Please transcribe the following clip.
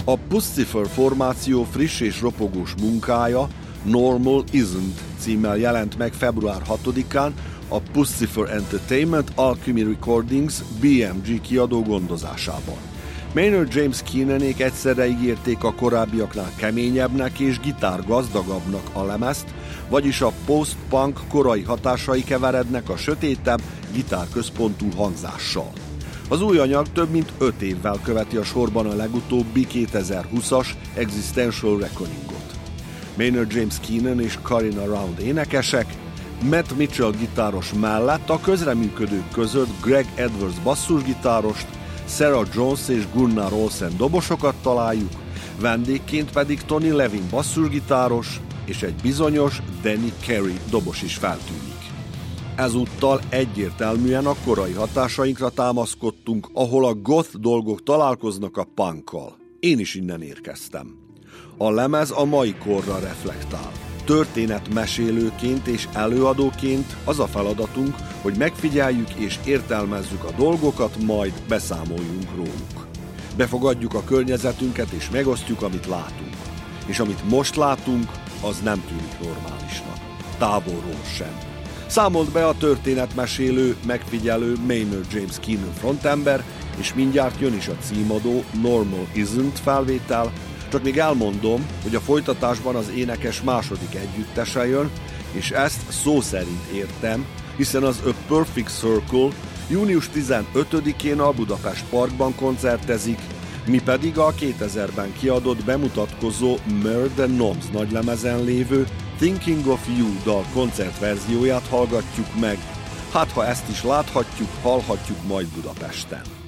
A Puscifer formáció friss és ropogós munkája Normal Isn't címmel jelent meg február 6-án a Puscifer Entertainment Alchemy Recordings BMG kiadó gondozásában. Maynard James Keenanék egyszerre ígérték a korábbiaknál keményebbnek és gitárgazdagabbnak a lemezt, vagyis a post-punk korai hatásai keverednek a sötétebb, gitárközpontú hangzással. Az új anyag több mint 5 évvel követi a sorban a legutóbbi 2020-as Existential Reckoningot. Maynard James Keenan és Karina Round énekesek, Matt Mitchell gitáros mellett a közreműködők között Greg Edwards basszusgitárost, Sarah Jones és Gunnar Olsen dobosokat találjuk, vendégként pedig Tony Levin basszusgitáros és egy bizonyos Danny Carey dobos is feltűnik. Ezúttal egyértelműen a korai hatásainkra támaszkodtunk, ahol a goth dolgok találkoznak a punkkal. Én is innen érkeztem. A lemez a mai korra reflektál. Történetmesélőként és előadóként az a feladatunk, hogy megfigyeljük és értelmezzük a dolgokat, majd beszámoljunk róluk. Befogadjuk a környezetünket és megosztjuk, amit látunk. És amit most látunk, az nem tűnik normálisnak. Távolról sem. Számolt be a történetmesélő, megfigyelő Maynard James Keenan frontember, és mindjárt jön is a címadó Normal Isn't felvétel, csak még elmondom, hogy a folytatásban az énekes második együttese jön, és ezt szó szerint értem, hiszen az A Perfect Circle június 15-én a Budapest Parkban koncertezik, mi pedig a 2000-ben kiadott bemutatkozó Murder Noms nagylemezen lévő Thinking of You dal koncertverzióját hallgatjuk meg. Hát ha ezt is láthatjuk, hallhatjuk majd Budapesten.